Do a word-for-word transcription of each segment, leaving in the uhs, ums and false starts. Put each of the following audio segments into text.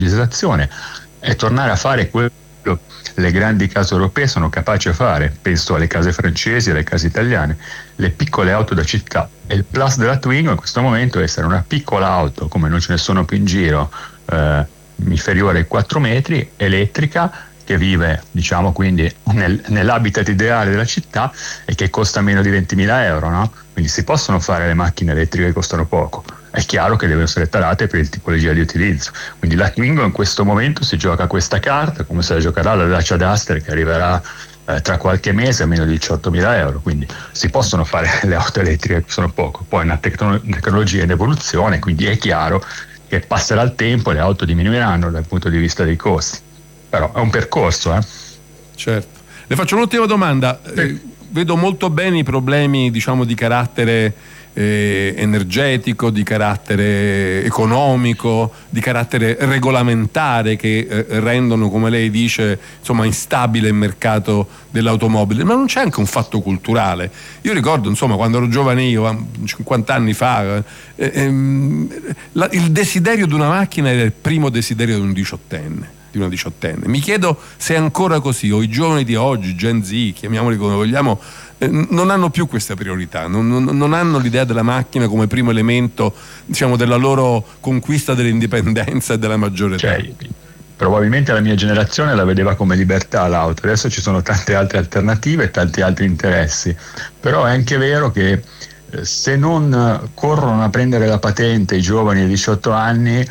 legislazione e tornare a fare quello che le grandi case europee sono capaci a fare. Penso alle case francesi, alle case italiane, le piccole auto da città. E il plus della Twingo in questo momento è essere una piccola auto, come non ce ne sono più in giro, eh, inferiore ai quattro metri, elettrica, che vive, diciamo, quindi nel, nell'habitat ideale della città e che costa meno di ventimila euro, no? Quindi si possono fare le macchine elettriche che costano poco. È chiaro che devono essere tarate per il tipologia di utilizzo. Quindi la Twingo in questo momento si gioca questa carta, come se la giocherà la Dacia Duster, che arriverà eh, tra qualche mese a meno di diciottomila euro. Quindi si possono fare le auto elettriche che costano poco. Poi è una tecno- tecnologia in evoluzione, quindi è chiaro che passerà il tempo e le auto diminuiranno dal punto di vista dei costi. Però è un percorso, eh? Certo. Le faccio un'ultima domanda. Sì. Eh, vedo molto bene i problemi, diciamo, di carattere eh, energetico, di carattere economico, di carattere regolamentare che eh, rendono, come lei dice, insomma, instabile il mercato dell'automobile. Ma non c'è anche un fatto culturale? Io ricordo, insomma, quando ero giovane io, cinquanta anni fa, eh, ehm, la, il desiderio di una macchina era il primo desiderio di un diciottenne. di una diciottenne. Mi chiedo se è ancora così, o i giovani di oggi, Gen Z, chiamiamoli come vogliamo, eh, non hanno più questa priorità, non, non, non hanno l'idea della macchina come primo elemento, diciamo, della loro conquista dell'indipendenza e della maggiore età. Cioè, probabilmente la mia generazione la vedeva come libertà l'auto, adesso ci sono tante altre alternative e tanti altri interessi, però è anche vero che eh, se non corrono a prendere la patente i giovani di diciotto anni,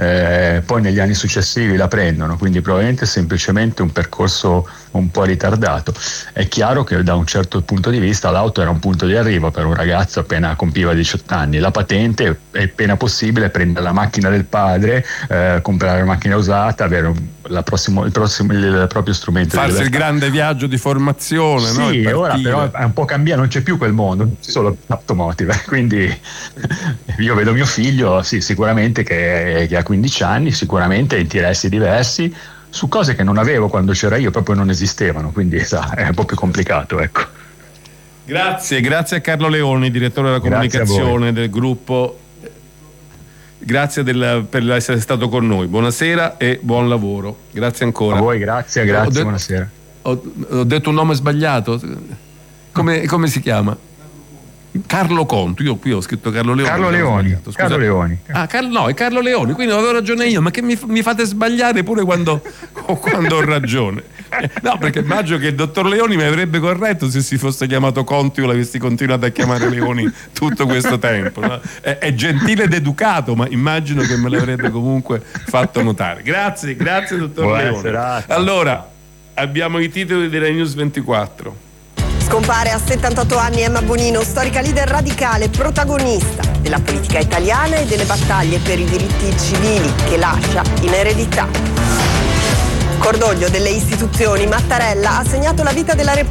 Eh, poi negli anni successivi la prendono, quindi probabilmente è semplicemente un percorso un po' ritardato. È chiaro che da un certo punto di vista l'auto era un punto di arrivo per un ragazzo appena compiva diciotto anni. La patente è appena possibile prendere la macchina del padre, eh, comprare la macchina usata, avere un, la prossimo, il, prossimo, il proprio strumento, farsi il grande viaggio di formazione. Sì, no? Ora però è un po' cambiato, non c'è più quel mondo, solo automotive, quindi io vedo mio figlio, sì, sicuramente che, che ha quindici anni, sicuramente ha interessi diversi su cose che non avevo quando c'era io, proprio non esistevano, quindi sa, è un po' più complicato, ecco. Grazie, grazie a Carlo Leoni, direttore della comunicazione del gruppo. Grazie del, per essere stato con noi. Buonasera e buon lavoro. Grazie ancora. A voi, grazie, grazie, ho de- buonasera. Ho, ho detto un nome sbagliato? Come, come si chiama? Carlo Conto, io qui ho scritto Carlo Leoni. Carlo Leoni. Carlo Leoni. Ah, Car- no, è Carlo Leoni, quindi avevo ragione io, ma che mi, mi fate sbagliare pure quando, quando ho ragione. No, perché immagino che il dottor Leoni mi avrebbe corretto se si fosse chiamato Conti o l'avessi continuato a chiamare Leoni tutto questo tempo. No? È, è gentile ed educato, ma immagino che me l'avrebbe comunque fatto notare. Grazie, grazie dottor Buona Leoni. serata. Allora, abbiamo i titoli della News ventiquattro. Scompare a settantotto anni Emma Bonino, storica leader radicale, protagonista della politica italiana e delle battaglie per i diritti civili che lascia in eredità. Cordoglio delle istituzioni, Mattarella ha segnato la vita della Repubblica.